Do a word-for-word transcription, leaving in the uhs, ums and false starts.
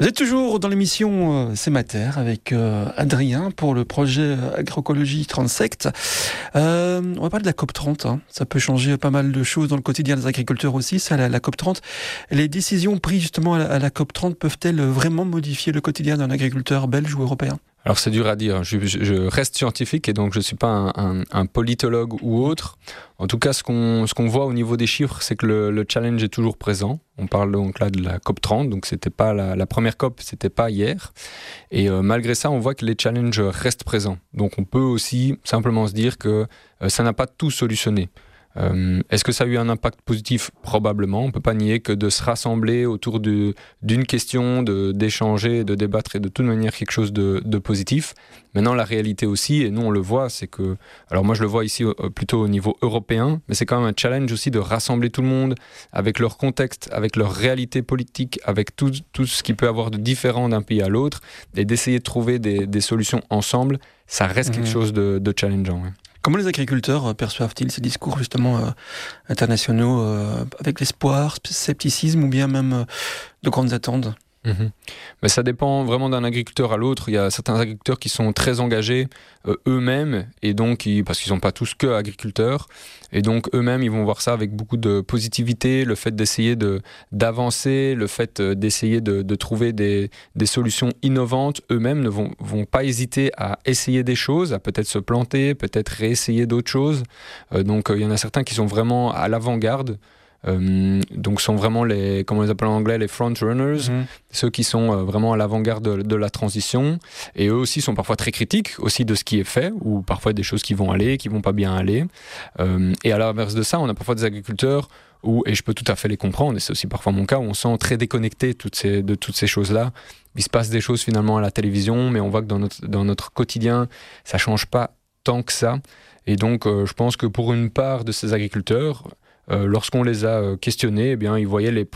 Vous êtes toujours dans l'émission euh, C'est ma terre avec euh, Adrien pour le projet Agroécologie Transect. Euh, on va parler de la COP trente. Hein. Ça peut changer pas mal de choses dans le quotidien des agriculteurs aussi, ça, la, la COP trente. Les décisions prises justement à la, à la COP trente peuvent-elles vraiment modifier le quotidien d'un agriculteur belge ou européen ? Alors c'est dur à dire, je, je, je reste scientifique et donc je ne suis pas un, un, un politologue ou autre. En tout cas, ce qu'on, ce qu'on voit au niveau des chiffres, c'est que le, le challenge est toujours présent. On parle donc là de la COP trente, donc c'était pas la, la première COP, c'était pas hier. Et euh, malgré ça, on voit que les challenges restent présents. Donc on peut aussi simplement se dire que euh, ça n'a pas tout solutionné. Euh, est-ce que ça a eu un impact positif ? Probablement. On ne peut pas nier que de se rassembler autour de, d'une question, de, d'échanger, de débattre est de toute manière quelque chose de, de positif. Maintenant, la réalité aussi, et nous on le voit, c'est que, alors moi je le vois ici euh, plutôt au niveau européen, mais c'est quand même un challenge aussi de rassembler tout le monde avec leur contexte, avec leur réalité politique, avec tout, tout ce qui peut avoir de différent d'un pays à l'autre, et d'essayer de trouver des, des solutions ensemble. Ça reste mmh. quelque chose de, de challengeant. Ouais. Comment les agriculteurs perçoivent-ils ces discours justement euh, internationaux euh, avec l'espoir, scepticisme ou bien même euh, de grandes attentes ? Mmh. Mais ça dépend vraiment d'un agriculteur à l'autre. Il y a certains agriculteurs qui sont très engagés euh, eux-mêmes, et donc ils, parce qu'ils ne sont pas tous que agriculteurs, et donc eux-mêmes ils vont voir ça avec beaucoup de positivité, le fait d'essayer de, d'avancer, le fait d'essayer de, de trouver des, des solutions innovantes. Eux-mêmes ne vont, vont pas hésiter à essayer des choses, à peut-être se planter, peut-être réessayer d'autres choses. Euh, donc euh, il y en a certains qui sont vraiment à l'avant-garde. Euh, donc sont vraiment les, comment on les appelle en anglais, les front runners, mmh. ceux qui sont euh, vraiment à l'avant-garde de, de la transition, et eux aussi sont parfois très critiques aussi de ce qui est fait, ou parfois des choses qui vont aller, qui vont pas bien aller. Euh, et à l'inverse de ça, on a parfois des agriculteurs où, et je peux tout à fait les comprendre, et c'est aussi parfois mon cas, où on sent très déconnecté toutes ces, de toutes ces choses-là. Il se passe des choses finalement à la télévision, mais on voit que dans notre, dans notre quotidien, ça change pas tant que ça. Et donc, euh, je pense que pour une part de ces agriculteurs, Euh, lorsqu'on les a euh, questionnés, eh bien, ils voyaient les